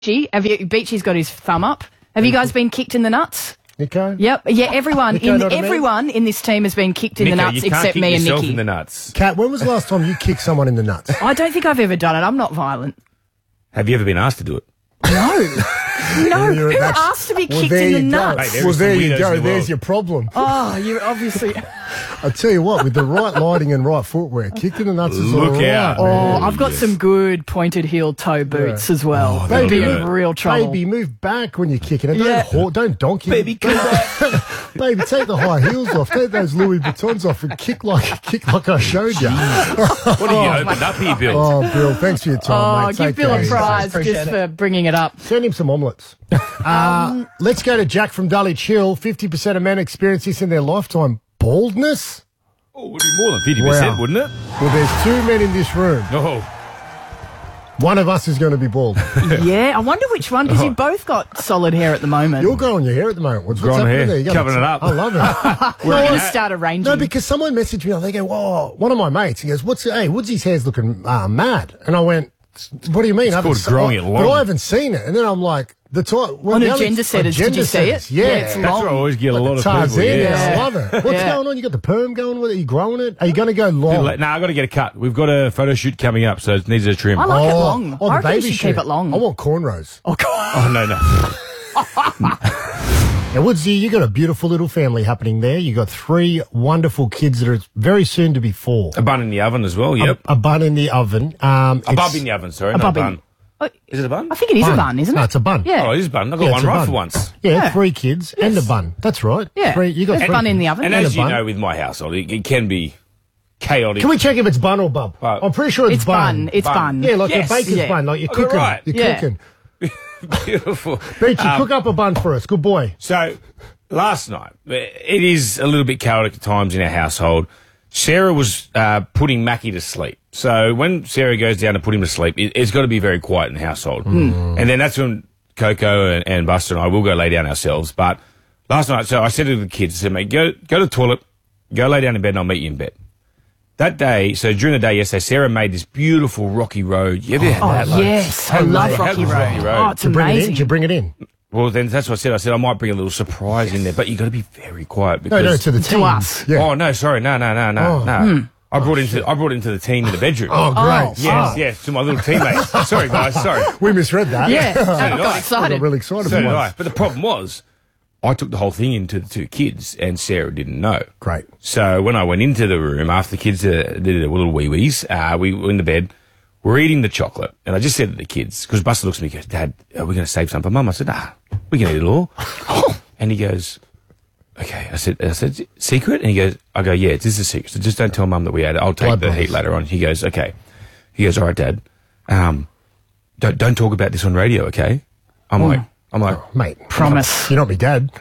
Beachy's got his thumb up. Have you guys been kicked in the nuts? Nico? Yep. Yeah, everyone in this team has been kicked in the nuts except me and Nikki. In the nuts. Kat, when was the last time you kicked someone in the nuts? I don't think I've ever done it. I'm not violent. Have you ever been asked to do it? No. No, who asked to be kicked in the nuts? Mate, Well, there you go. the There's your problem. Oh, you're obviously... I tell you what, with the right lighting and right footwear, kicked in the nuts is all right. Look out. Oh, I've got some good pointed heel toe boots as well. They'd be in real trouble. Baby, move back when you're kicking it. Yeah. Don't donkey. Baby, come Baby, take the high heels off. Take those Louis Vuittons off and kick like I showed you. What have you opened up here, Bill? Oh, Bill, thanks for your time, mate. Give Bill a prize just for bringing it up. Send him some omelettes. Let's go to Jack from Dulwich Hill. 50% of men experience this in their lifetime. Baldness? Oh, it would be more than 50%, wouldn't it? Well, there's two men in this room. Oh. One of us is going to be bald. Yeah, I wonder which one, because you've both got solid hair at the moment. You're growing your hair at the moment. What's Growing happening hair, there? You covering it up. I love it. We're going to start arranging. No, because someone messaged me. They go, "Whoa!" One of my mates. He goes, "Hey, Woodsy's hair's looking mad," and I went, "What do you mean?" It's called growing it long. But I haven't seen it. And then I'm like, on Agenda Setters, did you see it? Yeah, it's That's long. where I always get a lot of Tarzan, people. I love it. What's going on? You got the perm going with it? Are you growing it? Are you going to go long? No, I've got to get a cut. We've got a photo shoot coming up, so it needs a trim. I like it long. Oh, I the reckon baby you should keep it long. I want cornrows. Oh, God. Oh, no. Now, Woodsy, you got a beautiful little family happening there. You got 3 wonderful kids that are very soon to be 4. A bun in the oven as well, yep. A bun in the oven. A bub in the oven, sorry, not a bun. Is it a bun? I think it is a bun, isn't it? No, it's a bun. Yeah. Oh, it is a bun. I got one right for once. Yeah, 3 kids and a bun. That's right. Yeah. 3, you got a bun in the oven. And And as a you bun. know, with my household, it can be chaotic. Can we check if it's bun or bub? I'm pretty sure it's bun. It's bun. Yeah, like Yes. a baker's bun, like you're I got it cooking. right. You're Yeah. cooking. Beautiful. Beachy, cook up a bun for us. Good boy. So, last night, it is a little bit chaotic at times in our household. Sarah was putting Mackie to sleep. So when Sarah goes down to put him to sleep, it's got to be very quiet in the household. And then that's when Coco and Buster and I will go lay down ourselves. But last night, so I said to the kids, I said, mate, go to the toilet, go lay down in bed and I'll meet you in bed. That day, so during the day yesterday, Sarah made this beautiful rocky road. You ever had that? Yes, I love Rocky Road. Oh, it's amazing. Did you bring it in? Well, then that's what I said. I said I might bring a little surprise in there, but you got to be very quiet because. No, to the team. To us. Yeah. Oh no, sorry, no. I brought it into the team in the bedroom. Oh, great. Yes, to my little teammates. Sorry, guys, sorry. We misread that. Yeah, I got I excited. got really excited. So did for I. once. But the problem was, I took the whole thing into the 2 kids, and Sarah didn't know. Great. So when I went into the room after the kids did their little wee-wees, we were in the bed, we're eating the chocolate, and I just said to the kids, because Buster looks at me and goes, Dad, are we going to save some for Mum? I said, we can eat it all. And he goes, okay. I said, secret? And I go, yeah, this is a secret. So just don't tell Mum that we had it. I'll take the heat later on. He goes, okay. He goes, all right, Dad. Don't talk about this on radio, okay? I'm like, Mate. Promise. You're not me dad.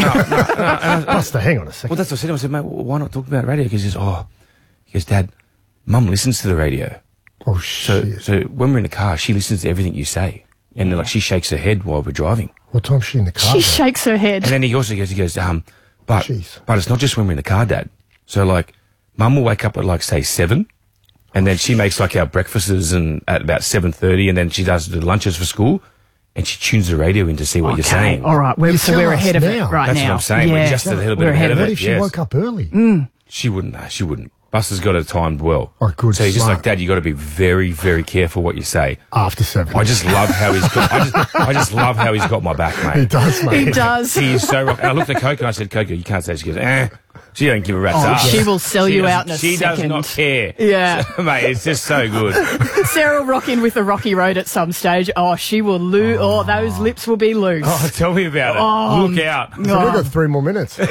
Buster, hang on a second. well, that's what I said to him. I said, mate, why not talk about radio? Because he goes, Dad, Mum listens to the radio. Oh, shit. So when we're in the car, she listens to everything you say. And like she shakes her head while we're driving. What time's she in the car? She shakes her head. And then he also goes, but Jeez. it's not just when we're in the car, Dad. So like, Mum will wake up at like say 7, and then she makes like our breakfasts and at about 7:30, and then she does the lunches for school, and she tunes the radio in to see what you're saying. All right. We're ahead of it now. right That's now. what I'm saying. Yeah. We're just a little bit We're ahead of What it. if she yes. woke up early? She wouldn't. No, she wouldn't. Buster's got it timed well. Oh, good, So he's just smart. like, Dad, you got to be very, very careful what you say. After 7. I just love how he's got. I just love how he's got my back, mate. He does, mate. He does. He is so rough. And I looked at Coco and I said, Coco, you can't say. She goes, She don't give a rat's ass. She will sell you out in a She second. does not care. Yeah. So, mate, it's just so good. Sarah will rock in with the Rocky Road at some stage. Oh, she will lose. Oh, those lips will be loose. Oh, tell me about it. Oh, Look out. So we've got 3 more minutes.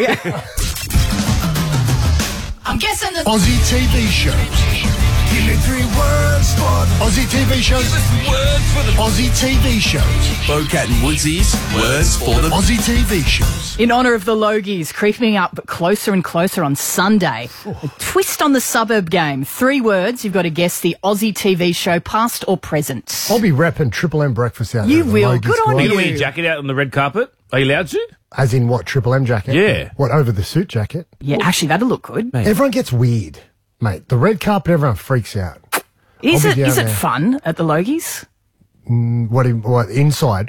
I'm guessing the Aussie TV shows. Give me 3 words for Aussie TV shows. words for the Aussie TV shows. Bocat and Woodsy's words for the Aussie TV shows. In honour of the Logies creeping up closer and closer on Sunday, a twist on the suburb game. 3 words, you've got to guess the Aussie TV show, past or present. I'll be repping Triple M breakfast out You there. will. Logies Good on Club. Are you you. wearing your jacket out on the red carpet? Are you allowed to? As in what, Triple M jacket? Yeah. What, over the suit jacket? Yeah, actually, that'll look good. Everyone gets weird, mate. The red carpet, everyone freaks out. Is I'll it be down is it there. fun at the Logies? what inside